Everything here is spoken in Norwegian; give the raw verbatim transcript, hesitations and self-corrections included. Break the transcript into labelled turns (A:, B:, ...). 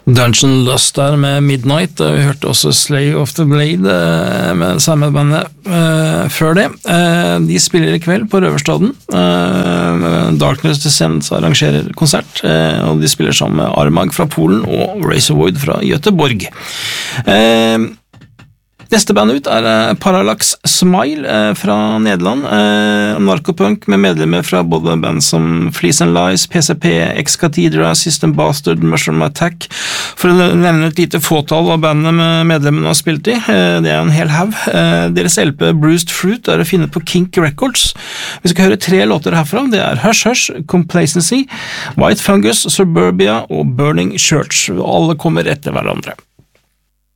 A: Dungeon Lust der med Midnight, vi hørte også Slay of the Blade med samme bandet uh, før det. Uh, de spiller i kveld på Røverstaden. Uh, Darkness Descends arrangerer konsert, uh, og de spiller sammen med Armag fra Polen og Razorwood fra Göteborg. Uh, Neste band ut er Parallax Smile eh, fra Nederland, eh, narkopunk med medlemmer fra både band som Fleece and Lies, P C P, Ex-Cathedra, System Bastard, Mushroom Attack, for å nevne et lite fåtall av bandene med medlemmene har spilt i. Eh, det er en hel hav. Eh, deres L P Bruised Fruit er å finne på Kink Records. Vi skal høre tre låter herfra. Det er Hush Hush, Complacency, White Fungus, Suburbia og Burning Church. Alle kommer etter hverandre.